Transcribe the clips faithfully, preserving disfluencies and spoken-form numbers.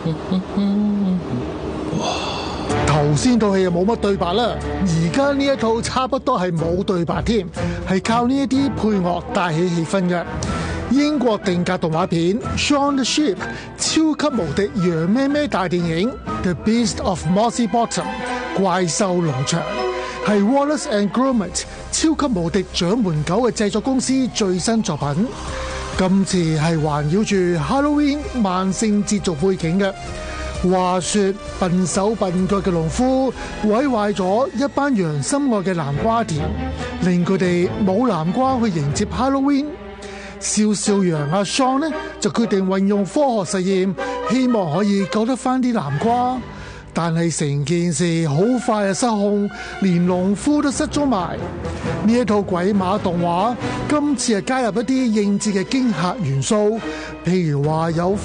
頭先套戲又冇乜對白啦，而家呢一套差不多係冇對白添，係靠呢一啲配樂帶起氣氛嘅。英國定格動畫片《Shaun the Sheep》超級無敵羊咩咩大電影《The Beast of Mossy Bottom》怪獸農場，係 Wallace and Gromit 超級無敵掌門狗嘅製作公司最新作品。今次係環繞住 Halloween 萬聖節做背景嘅。話說笨手笨腳嘅農夫毀壞咗一班羊心愛嘅南瓜田，令佢哋冇南瓜去迎接 Halloween。笑笑羊阿 Shaun 呢就決定運用科學實驗，希望可以救得翻啲南瓜。但係成件事好快就失控，連農夫都失蹤埋。呢一套鬼馬動畫今次係加入一啲應節嘅驚嚇元素，譬如話有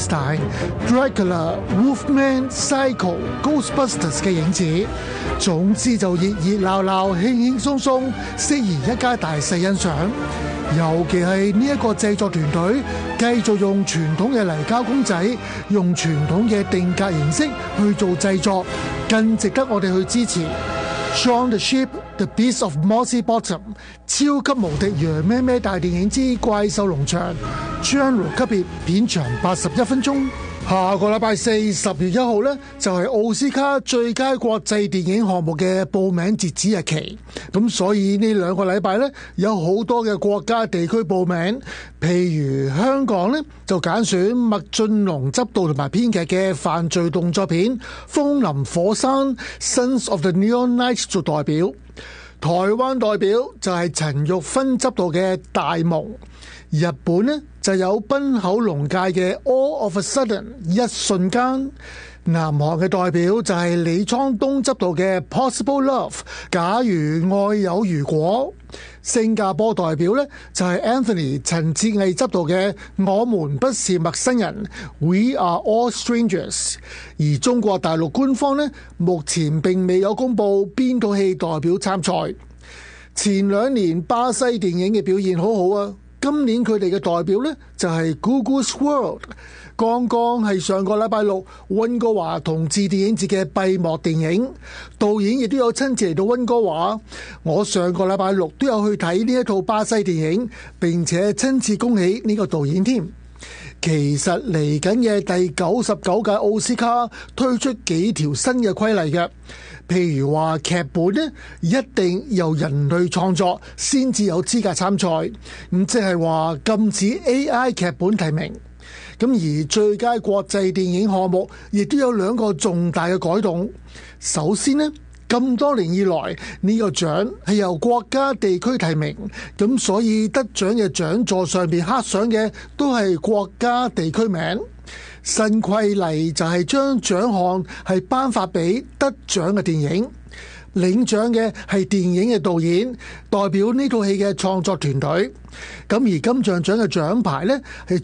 Frankenstein、Dracula、Wolfman、Psycho、Ghostbusters 嘅影子。總之就熱熱鬧鬧、輕輕鬆鬆，適宜一家大細欣賞。尤其係呢一個製作團隊繼續用傳統嘅泥膠公仔，用傳統嘅定格形式去做製作，更值得我哋去支持。Shaun the Sheep, The Beast of Mossy Bottom 超級無敵羊咩咩大電影之怪獸農場 Genre 級別，片長八十一分鐘。下個禮拜四十月一號呢，就係奧斯卡最佳國際電影項目嘅報名截止日期。咁所以呢兩個禮拜呢，有好多嘅國家地區報名。譬如香港呢，就揀選麥浚龍執導同埋編劇嘅犯罪動作片《風林火山 Sons of the Neon Knights》做代表。台灣代表就係陳玉芬執導嘅《大夢》。日本呢就有濱口龍介嘅 All of a Sudden 一瞬間，南韓嘅代表就係李滄東執導嘅 Possible Love 假如愛有如果，新加坡代表呢就係 Anthony 陳哲藝執導嘅我們不是陌生人 We are all strangers， 而中國大陸官方呢目前並未有公布邊套戲代表參賽。前兩年巴西電影嘅表現好好啊，今年佢哋嘅代表呢，就係 Googoo's World， 剛剛係上個禮拜六溫哥華同志電影節嘅閉幕電影，導演亦都有親自嚟到溫哥華。我上個禮拜六都有去睇呢一套巴西電影，並且親自恭喜呢個導演添。其實嚟緊嘅第九十九屆奧斯卡推出幾條新嘅規例嘅，譬如話劇本呢一定由人類創作先至有資格參賽，咁即係話禁止 A I 劇本提名。咁而最佳國際電影項目亦都有兩個重大嘅改動。首先呢，咁多年以來呢個獎係由國家地區提名，咁所以得獎嘅獎座上面刻上嘅都係國家地區名。新規例就係將獎項係頒發俾得獎嘅電影，領獎嘅係電影嘅導演，代表呢套戲嘅創作團隊。咁而金像獎嘅獎牌呢，係